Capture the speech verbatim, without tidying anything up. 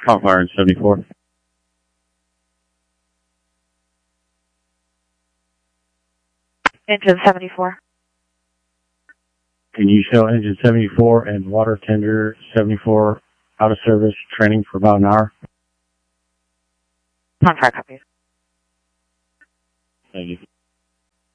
Confire in seventy-four. Engine seventy-four. Can you show engine seventy-four and water tender seventy-four out of service training for about an hour? Confire copies. Thank you.